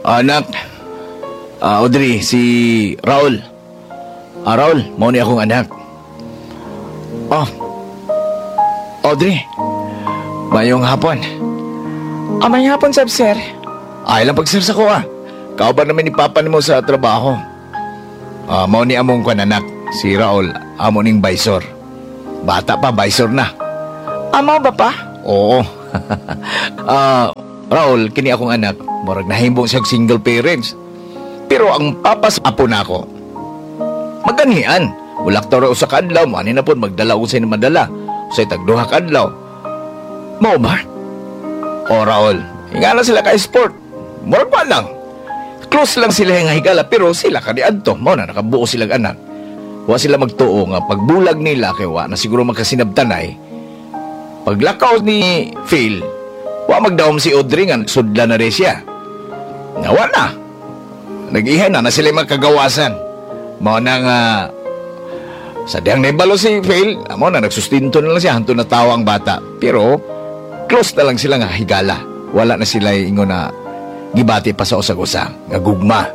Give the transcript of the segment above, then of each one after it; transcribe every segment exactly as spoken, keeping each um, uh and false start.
Anak, ah, Audrey, si Raul. Ah, Raul, mau ni akong anak. Oh, Audrey, mayong hapon. Amay hapon, sab, sir. Ay lang pagsir sa ko ah. Kao ba naman ni Papa mo sa trabaho? Ah, mau ni among kwan anak, si Raul, amo ning Baisor. Bata pa, Baisor na. Amaw ba pa? Oo. Ah, Raul, kini akong anak, murag nahimbong siya og single parents. Pero ang papas apo na ako, maganian. Ulak taro sa kadlaw, mani na po magdala usay na madala. Usay tagduha kadlaw. Mao ba? O Raul, ingala sila ka sport. Murag pa lang. Close lang sila nga higala, pero sila ka di adto. Mao na nakabuo silang anak. Wa sila magtuo nga pagbulag nila kay wa na siguro magkasinabtanay. Paglakaw ni Phil, wa magdawom si Audrey nga sudla na rin siya. Nawa na. Nag-ihay na na sila magkagawasan. Mao na nga sadyang naibalo si Phil, amo na nagsustinto na lang siya hanto na tawa ang bata. Pero close na lang sila nga higala. Wala na sila ingo na gibati pa sa usag-usa nga gugma.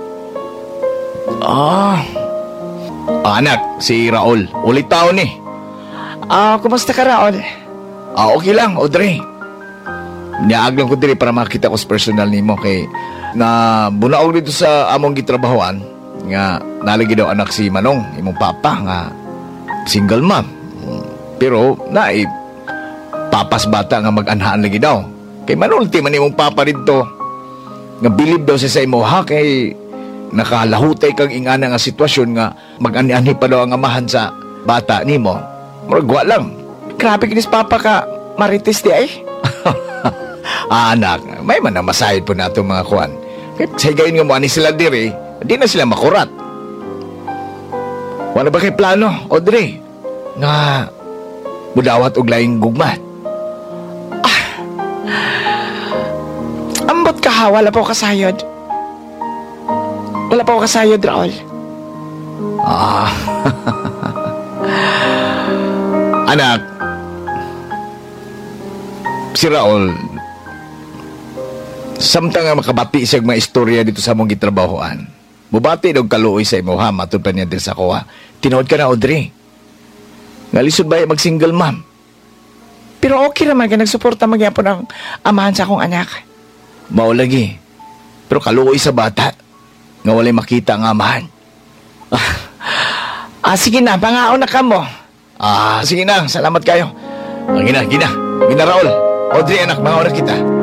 Ah. Ah, anak, si Raul, ulit taon ni. Ah, kumusta ka, Raul? Ah, okay lang, Audrey. Niyaag lang ko diri para makita ko sa personal nimo kay na bunaog dito sa among gitrabahoan nga nalagi daw anak si Manong, imong papa nga single mom. Pero naay papas bata nga mag-anhaan lagi daw. Kay manulti man imong papa dito nga bilib daw siya sa imo ha kay nakalahutay kang ingana nga sitwasyon nga mag-ani-ani pa daw ang amahan sa bata nimo. Murag wa lang. Grabe kinis papa ka, marites di ay. Ah, anak, may man na masahid po nato mga kuan. Kaya sahigayin nga mo ani sila diri, di na sila makurat. Wala ba kay plano, Audrey? Nga, mudawat og laing gugmat. Ambot ka ha, wala pa ko kasayod. Wala pa ko kasayod, Raul. Ah. Anak, si Raul, samtang nga makabati siya mga istorya dito sa mong gitrabahoan. Mubati daw kaluoy sa imo ha, matod pa niya din sa ko ha. Tinood ka na, Audrey. Ngalisod ba mag-single mom? Pero okay naman ka nagsuporta magyapon ang amahan sa akong anak. Mao lagi. Pero kaluoy sa bata, nga walay makita ang amahan. Ah, sige na, pangaon na ka mo. Ah, sige na, salamat kayo. Ah, gina, gina. Gina, Raul. Audrey, anak, mga oras kita.